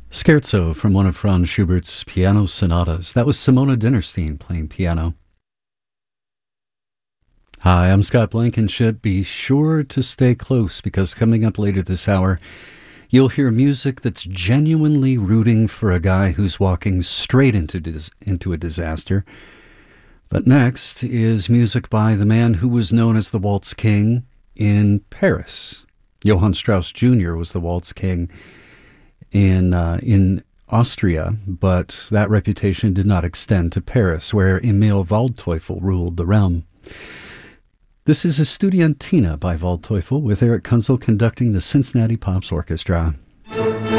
Scherzo from one of Franz Schubert's piano sonatas. That was Simona Dinnerstein playing piano. Hi, I'm Scott Blankenship. Be sure to stay close because coming up later this hour, you'll hear music that's genuinely rooting for a guy who's walking straight into a disaster. But next is music by the man who was known as the Waltz King in Paris. Johann Strauss Jr. was the Waltz King in Austria, but that reputation did not extend to Paris, where Emil Waldteufel ruled the realm. This is Estudiantina by Waldteufel, with Eric Kunzel conducting the Cincinnati Pops Orchestra.